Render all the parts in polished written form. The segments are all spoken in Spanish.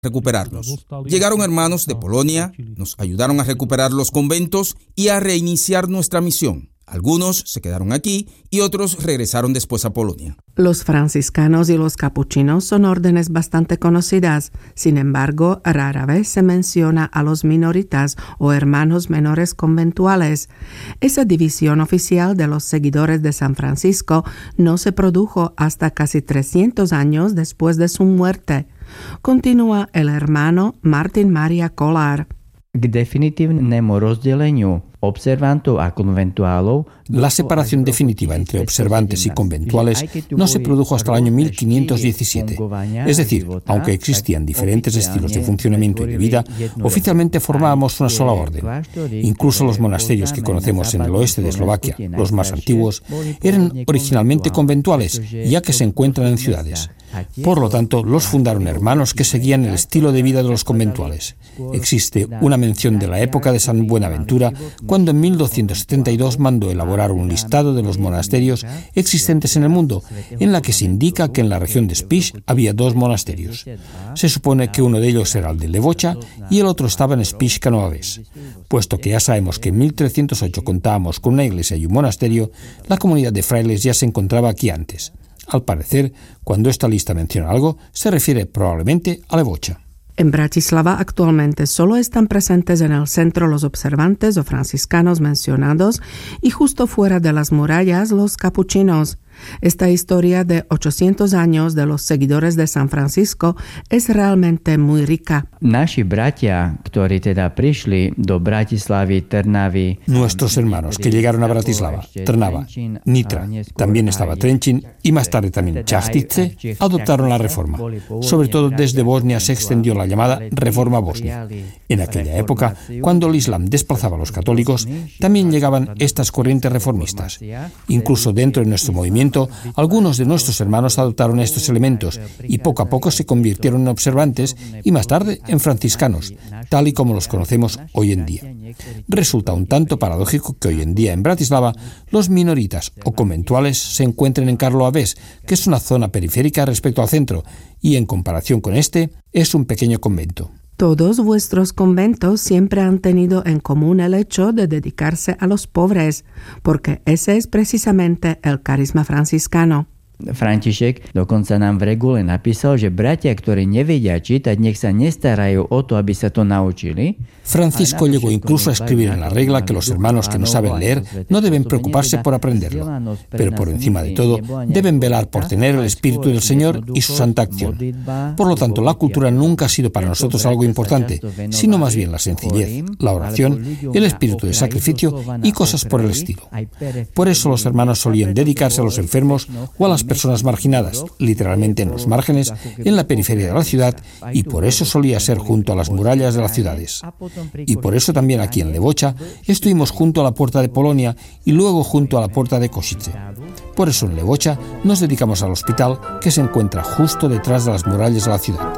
recuperarlos. Llegaron hermanos de Polonia, nos ayudaron a recuperar los conventos y a reiniciar nuestra misión. Algunos se quedaron aquí y otros regresaron después a Polonia. Los franciscanos y los capuchinos son órdenes bastante conocidas. Sin embargo, rara vez se menciona a los minoritas o hermanos menores conventuales. Esa división oficial de los seguidores de San Francisco no se produjo hasta casi 300 años después de su muerte. Continúa el hermano Martin Maria Kolar. K definitívnemu rozdeleniu observantov a konventuálov. La separación definitiva entre observantes y conventuales no se produjo hasta el año 1517. Es decir, aunque existían diferentes estilos de funcionamiento y de vida, oficialmente formábamos una sola orden. Incluso los monasterios que conocemos en el oeste de Eslovaquia, los más antiguos, eran originalmente conventuales, ya que se encuentran en ciudades. Por lo tanto, los fundaron hermanos que seguían el estilo de vida de los conventuales. Existe una mención de la época de San Buenaventura, cuando en 1272 mandó elaborar un listado de los monasterios existentes en el mundo, en la que se indica que en la región de Spiš había 2 monasterios. Se supone que uno de ellos era el de Levoča y el otro estaba en Spišská Nová Ves. Puesto que ya sabemos que en 1308 contábamos con una iglesia y un monasterio, la comunidad de frailes ya se encontraba aquí antes. Al parecer, cuando esta lista menciona algo, se refiere probablemente a Levoča. En Bratislava actualmente solo están presentes en el centro los observantes o franciscanos mencionados y justo fuera de las murallas los capuchinos. Esta historia de 800 años de los seguidores de San Francisco es realmente muy rica. Naši bratia, ktorí teda prišli do Bratislavy, Trnavy. Nuestros hermanos que llegaron a Bratislava, Trnava, Nitra, también estaba Trenčín y más tarde también Čaštice, adoptaron la reforma. Sobre todo desde Bosnia se extendió la llamada Reforma Bosnia. En aquella época, cuando el Islam desplazaba a los católicos, también llegaban estas corrientes reformistas. Incluso dentro de nuestro movimiento, algunos de nuestros hermanos adoptaron estos elementos y poco a poco se convirtieron en observantes y más tarde en franciscanos, tal y como los conocemos hoy en día. Resulta un tanto paradójico que hoy en día en Bratislava los minoritas o conventuales se encuentren en Karlová Ves, que es una zona periférica respecto al centro, y en comparación con este, es un pequeño convento. Todos vuestros conventos siempre han tenido en común el hecho de dedicarse a los pobres, porque ese es precisamente el carisma franciscano. František dokonca nám v regule napísal, že bratia, ktorí nevedia čítať, nech sa nestarajú o to, aby sa to naučili. Francisco llegó incluso a escribir en la regla que los hermanos que no saben leer no deben preocuparse por aprenderlo, pero por encima de todo deben velar por tener el Espíritu del Señor y su santa acción. Por lo tanto, la cultura nunca ha sido para nosotros algo importante, sino más bien la sencillez, la oración, el espíritu de sacrificio y cosas por el estilo. Por eso los hermanos solían dedicarse a los enfermos o a las personas marginadas, literalmente en los márgenes, en la periferia de la ciudad, y por eso solía ser junto a las murallas de las ciudades. Y por eso también aquí en Levoča estuvimos junto a la puerta de Polonia y luego junto a la puerta de Košice. Por eso en Levoča nos dedicamos al hospital que se encuentra justo detrás de las murallas de la ciudad.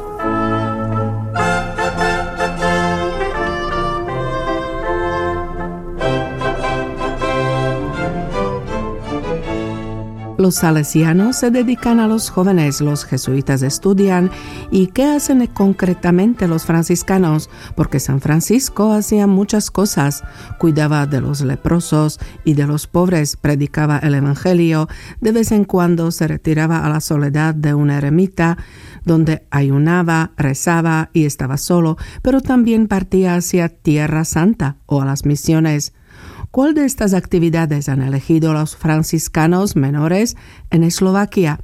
Los salesianos se dedican a los jóvenes, los jesuitas estudian. ¿Y qué hacen concretamente los franciscanos? Porque San Francisco hacía muchas cosas. Cuidaba de los leprosos y de los pobres, predicaba el evangelio. De vez en cuando se retiraba a la soledad de una ermita, donde ayunaba, rezaba y estaba solo, pero también partía hacia Tierra Santa o a las misiones. ¿Cuál de estas actividades han elegido los franciscanos menores en Eslovaquia?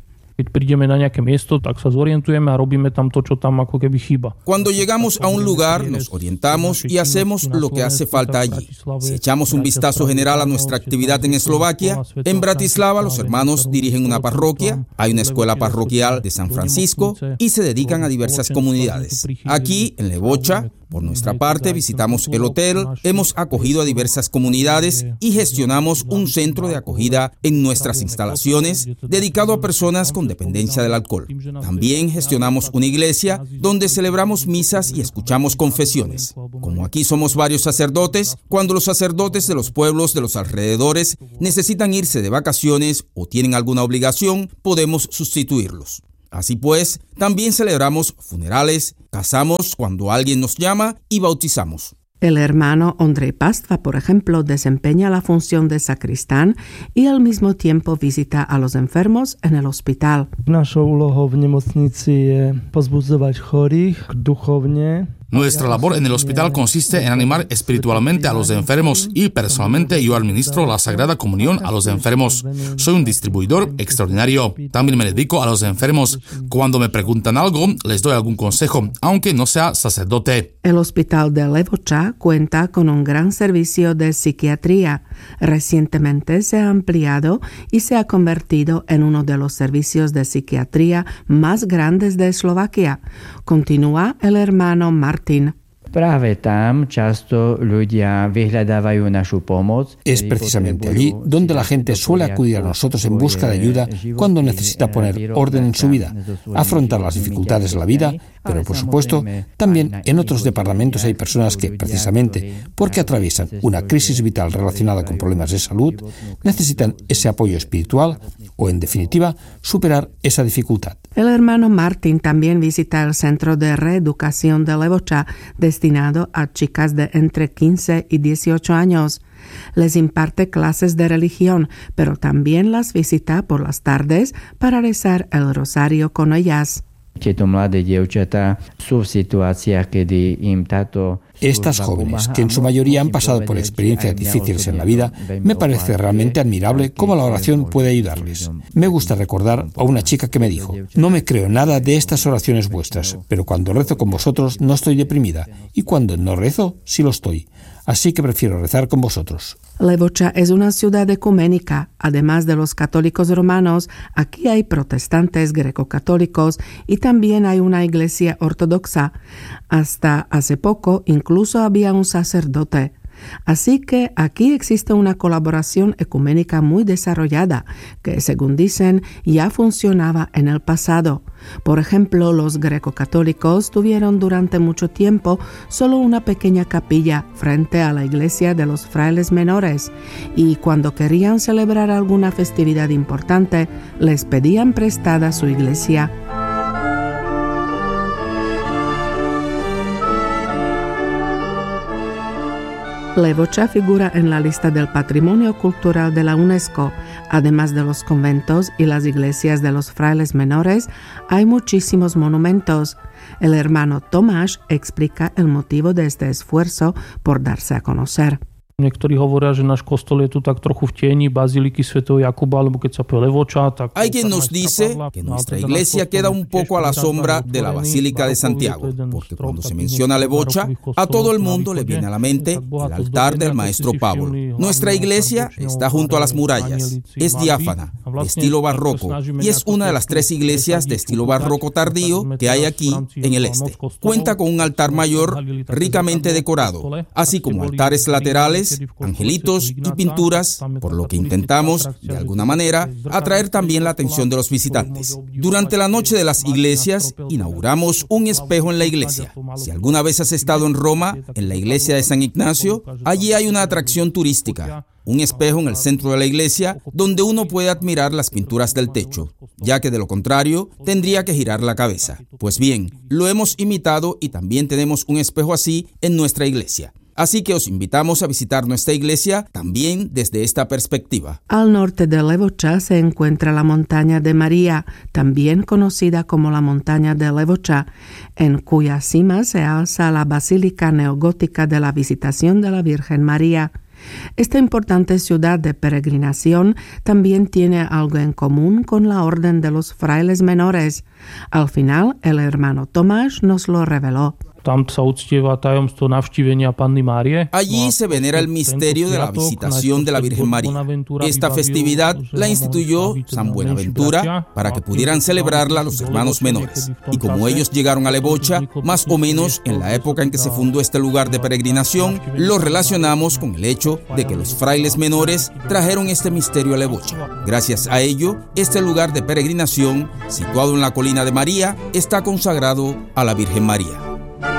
Cuando llegamos a un lugar, nos orientamos y hacemos lo que hace falta allí. Si echamos un vistazo general a nuestra actividad en Eslovaquia, en Bratislava los hermanos dirigen una parroquia, hay una escuela parroquial de San Francisco y se dedican a diversas comunidades. Aquí, en Levoča, por nuestra parte, visitamos el hotel, hemos acogido a diversas comunidades y gestionamos un centro de acogida en nuestras instalaciones dedicado a personas con dependencia del alcohol. También gestionamos una iglesia donde celebramos misas y escuchamos confesiones. Como aquí somos varios sacerdotes, cuando los sacerdotes de los pueblos de los alrededores necesitan irse de vacaciones o tienen alguna obligación, podemos sustituirlos. Así pues, también celebramos funerales, casamos cuando alguien nos llama y bautizamos. El hermano Ondrej Pastva, por ejemplo, desempeña la función de sacristán y al mismo tiempo visita a los enfermos en el hospital. Našou úlohou v nemocnici je pozbudzovať chorých duchovne. Nuestra labor en el hospital consiste en animar espiritualmente a los enfermos y personalmente yo administro la Sagrada Comunión a los enfermos. Soy un distribuidor extraordinario. También me dedico a los enfermos. Cuando me preguntan algo, les doy algún consejo, aunque no sea sacerdote. El hospital de Levoča cuenta con un gran servicio de psiquiatría. Recientemente se ha ampliado y se ha convertido en uno de los servicios de psiquiatría más grandes de Eslovaquia. Continúa el hermano Martin. Práve tam často ľudia vyhľadávajú našu pomoc. Es precisamente allí donde la gente suele acudir a nosotros en busca de ayuda cuando necesita poner orden en su vida, afrontar las dificultades de la vida, pero por supuesto también en otros departamentos hay personas que precisamente porque atraviesan una crisis vital relacionada con problemas de salud, necesitan ese apoyo espiritual o en definitiva superar esa dificultad. El hermano Martin también visita el centro de reeducación de Levoča destinado a chicas de entre 15 y 18 años. Les imparte clases de religión, pero también las visita por las tardes para rezar el rosario con ellas. Tieto mladé dievčatá sú v situáciách, kedy im táto... Estas jóvenes, que en su mayoría han pasado por experiencias difíciles en la vida, me parece realmente admirable cómo la oración puede ayudarles. Me gusta recordar a una chica que me dijo: no me creo nada de estas oraciones vuestras, pero cuando rezo con vosotros no estoy deprimida, y cuando no rezo, sí lo estoy. Así que prefiero rezar con vosotros. Levoča es una ciudad ecuménica. Además de los católicos romanos, aquí hay protestantes greco-católicos y también hay una iglesia ortodoxa. Hasta hace poco incluso había un sacerdote. Así que aquí existe una colaboración ecuménica muy desarrollada que, según dicen, ya funcionaba en el pasado. Por ejemplo, los greco-católicos tuvieron durante mucho tiempo solo una pequeña capilla frente a la iglesia de los frailes menores y cuando querían celebrar alguna festividad importante, les pedían prestada su iglesia. Levoča figura en la lista del Patrimonio Cultural de la UNESCO. Además de los conventos y las iglesias de los frailes menores, hay muchísimos monumentos. El hermano Tomáš explica el motivo de este esfuerzo por darse a conocer. Niektorí hovoria, že náš kostol je tu tak trochu v tieni baziliky svätého Jakuba, alebo keď sa povie Levoča, tak... Hay quien nos dice que nuestra iglesia queda un poco a la sombra de la Basílica de Santiago, porque cuando se menciona Levoča, a todo el mundo le viene a la mente el altar del maestro Pablo. Nuestra iglesia está junto a las murallas, es diáfana, de estilo barroco, y es una de las 3 iglesias de estilo barroco tardío que hay aquí en el este. Cuenta con un altar mayor ricamente decorado, así como altares laterales, angelitos y pinturas, por lo que intentamos, de alguna manera, atraer también la atención de los visitantes. Durante la noche de las iglesias, inauguramos un espejo en la iglesia. Si alguna vez has estado en Roma, en la iglesia de San Ignacio, allí hay una atracción turística, un espejo en el centro de la iglesia donde uno puede admirar las pinturas del techo, ya que de lo contrario tendría que girar la cabeza. Pues bien, lo hemos imitado y también tenemos un espejo así en nuestra iglesia. Así que os invitamos a visitar nuestra iglesia también desde esta perspectiva. Al norte de Levoča se encuentra la montaña de María, también conocida como la montaña de Levoča, en cuya cima se alza la basílica neogótica de la Visitación de la Virgen María. Esta importante ciudad de peregrinación también tiene algo en común con la orden de los frailes menores. Al final, el hermano Tomáš nos lo reveló. Tam sa uctieva tajomstvo navštívenia Panny Márie. Allí se venera el misterio de la visitación de la Virgen María. Esta festividad la instituyó San Buenaventura para que pudieran celebrarla los hermanos menores. Y como ellos llegaron a Levoča, más o menos en la época en que se fundó este lugar de peregrinación, lo relacionamos con el hecho de que los frailes menores trajeron este misterio a Levoča. Gracias a ello, este lugar de peregrinación, situado en la colina de María, está consagrado a la Virgen María.